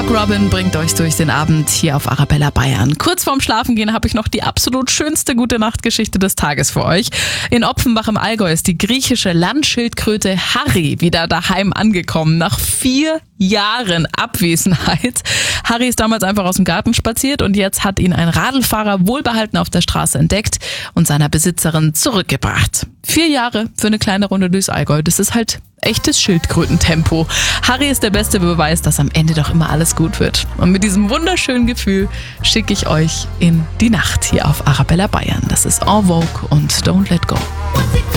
Rock Robin bringt euch durch den Abend hier auf Arabella Bayern. Kurz vorm Schlafengehen habe ich noch die absolut schönste Gute-Nacht-Geschichte des Tages für euch. In Opfenbach im Allgäu ist die griechische Landschildkröte Harry wieder daheim angekommen. Nach 4 Jahren Abwesenheit. Harry ist damals einfach aus dem Garten spaziert und jetzt hat ihn ein Radlfahrer wohlbehalten auf der Straße entdeckt und seiner Besitzerin zurückgebracht. 4 Jahre für eine kleine Runde durchs Allgäu. Das ist halt echtes Schildkrötentempo. Harry ist der beste Beweis, dass am Ende doch immer alles gut wird. Und mit diesem wunderschönen Gefühl schicke ich euch in die Nacht hier auf Arabella Bayern. Das ist En Vogue und Don't Let Go.